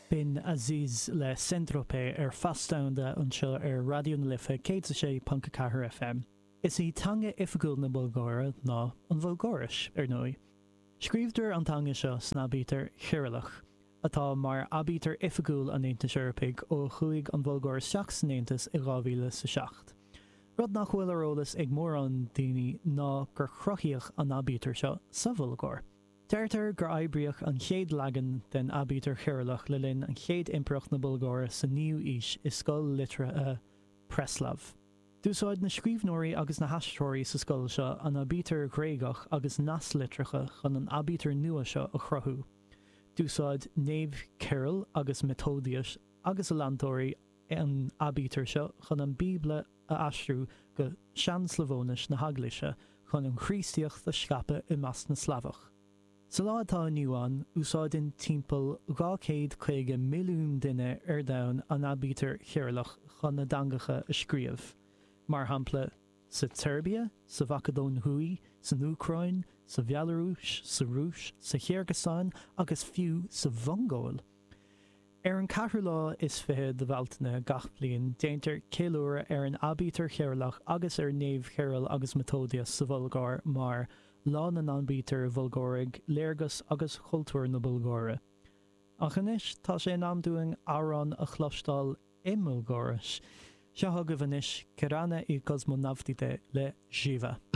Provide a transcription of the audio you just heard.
Bin Aziz le Saint-Tropez faststaande anseo Radio na Lifa céad sé Punk 4 FM. Is í tanga ifigúil na Bulgára ná an Bhulgáris nui. Scríbhtar an tanga seo snabítar chiirlach, atá mar abítar ifigúil an Aontas Eorpaig ó chuig an Bhulgáir seach san Aontas I 2007. Rud nach bhfuil arólas ag mór an daoine ná gur chrochiíoch an abítar seo sa Bhulgáir. Deirtar gur aibriach an chéad legan den abítar chiirlach le linn an chéad impreacht na Bulgára sa níu ís I scoil litra Preslav. Dúsáid na scríbhnóirí agus na hastróirí sa scoil seo an abítar gréagach agus nas litracha chun an abítar nua seo a chrothú. Dúsáid Naomh Cearl agus Metódius agus a landtóirí an abítar seo chun an Bíblia a astrú go sean Slavónis na Haglise chun an chrístíocht a scape I meas na Slavach. Sa lá atá aniuán, úsáidin timpeall 250 milliún duine domhan an abítar chiirlach chun na dangacha a scríobh. Mar hampla sa Serbia, sa Macedón Thuaidh, sa Ucrain, sa Belarus, sa Rúis, sa Kyrgyzstan agus fiú sa Mongol. An 4 lá is fithe de bhhealtaine gach bliain déantar céiliúra an abítar chiirlach agus Naomh Cearl agus Metódius sa Bhulgáir mar lá na anbítar Bhulgáraigh léargas agus chultúir na Bulgára. Achanis tá sé námdúing árán a chlostal I Bhulgáris. Seo go bhanis Kirana I cosmonavtite le Shiva.